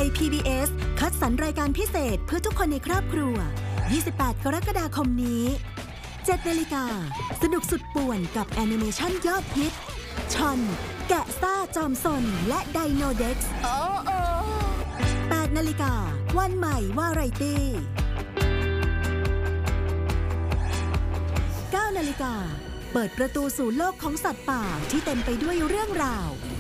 ย PBS คัดสรรรายการพิเศษเพื่อทุกคนในครอบครัว 28 กรกฎาคมนี้ 7 นาฬิกาสนุกสุดป่วนกับแอนิเมชันยอดฮิตชอนแกะซ่าจอมซนและไดโนเด็กซ์ 8 นาฬิกาวันใหม่วาไรตี้ 9 นาฬิกาเปิดประตูสู่โลกของสัตว์ป่าที่เต็มไปด้วยเรื่องราว